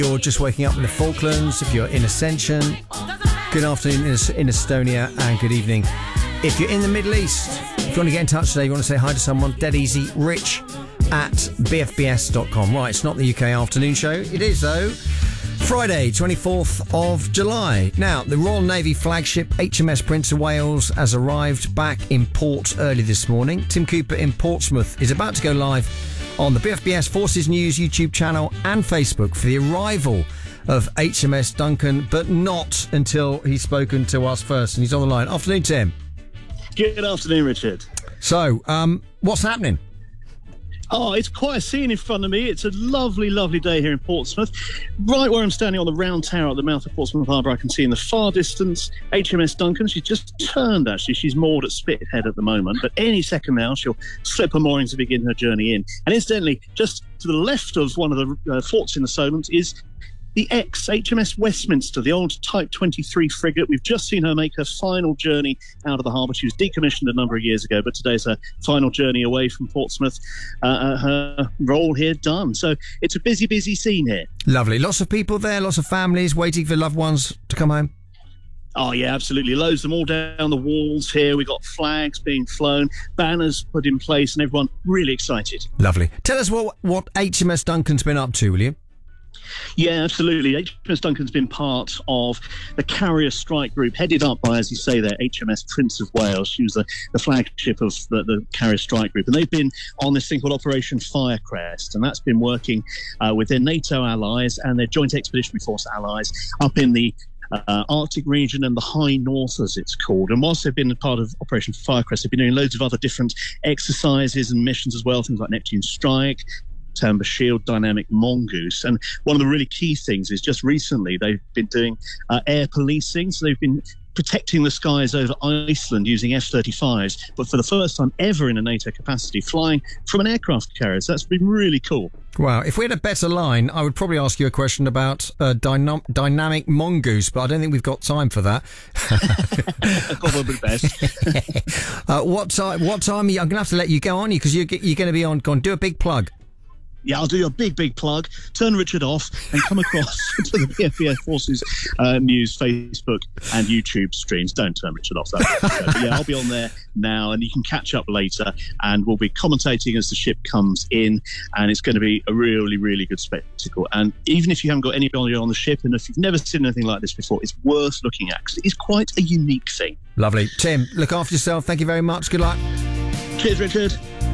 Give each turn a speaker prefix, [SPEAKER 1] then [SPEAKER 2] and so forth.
[SPEAKER 1] You're just waking up in the Falklands, if you're in Ascension, good afternoon in Estonia, and good evening if you're in the Middle East. If you want to get in touch today, you want to say hi to someone, dead easy, rich@bfbs.com. Right, it's not the UK afternoon show. It is, though. Friday, 24th of July. Now, the Royal Navy flagship HMS Prince of Wales has arrived back in port early this morning. Tim Cooper in Portsmouth is about to go live on the BFBS Forces News YouTube channel and Facebook for the arrival of HMS Duncan, but not until he's spoken to us first, and he's on the line. Afternoon, Tim.
[SPEAKER 2] Good afternoon, Richard.
[SPEAKER 1] So, what's happening?
[SPEAKER 2] Oh, it's quite a scene in front of me. It's a lovely, lovely day here in Portsmouth. Right where I'm standing on the round tower at the mouth of Portsmouth Harbour, I can see in the far distance HMS Duncan. She's just turned, actually. She's moored at Spithead at the moment, but any second now she'll slip her mooring to begin her journey in. And incidentally, just to the left of one of the forts in the Solent is the ex-HMS Westminster, the old Type 23 frigate. We've just seen her make her final journey out of the harbour. She was decommissioned a number of years ago, but today's her final journey away from Portsmouth. Her role here done. So it's a busy, busy scene here.
[SPEAKER 1] Lovely. Lots of people there, lots of families waiting for loved ones to come home.
[SPEAKER 2] Oh, yeah, absolutely. Loads of them all down the walls here. We've got flags being flown, banners put in place, and everyone really excited.
[SPEAKER 1] Lovely. Tell us what HMS Duncan's been up to, will you?
[SPEAKER 2] Yeah, absolutely. HMS Duncan's been part of the Carrier Strike Group, headed up by, as you say there, HMS Prince of Wales. She was the flagship of the Carrier Strike Group. And they've been on this thing called Operation Firecrest, and that's been working with their NATO allies and their Joint Expeditionary Force allies up in the Arctic region and the High North, as it's called. And whilst they've been a part of Operation Firecrest, they've been doing loads of other different exercises and missions as well, things like Neptune Strike, Timber Shield, Dynamic Mongoose. And one of the really key things is just recently they've been doing air policing. So they've been protecting the skies over Iceland using F-35s, but for the first time ever in a NATO capacity, flying from an aircraft carrier. So that's been really cool.
[SPEAKER 1] Wow. If we had a better line, I would probably ask you a question about Dynamic Mongoose, but I don't think we've got time for that.
[SPEAKER 2] Probably best.
[SPEAKER 1] What time are you? I'm going to have to let you go, aren't you? Because you're going to be on. Go on, do a big plug.
[SPEAKER 2] Yeah, I'll do your big plug. Turn Richard off and come across to the BFBS Forces News Facebook and YouTube streams. Don't turn Richard off. But yeah, I'll be on there now, and you can catch up later. And we'll be commentating as the ship comes in, and it's going to be a really, really good spectacle. And even if you haven't got anybody on the ship, and if you've never seen anything like this before, it's worth looking at because it's quite a unique thing.
[SPEAKER 1] Lovely, Tim. Look after yourself. Thank you very much. Good luck.
[SPEAKER 2] Cheers, Richard.